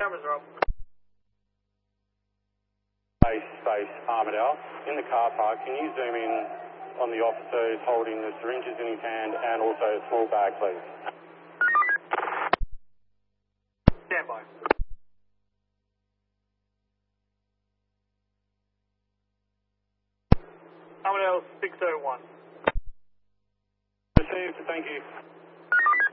Cameras are up. Space, Armadale. In the car park, can you zoom in on the officer who's holding the syringes in his hand and also a small bag, please? Stand by. Armadale 601. Received, thank you.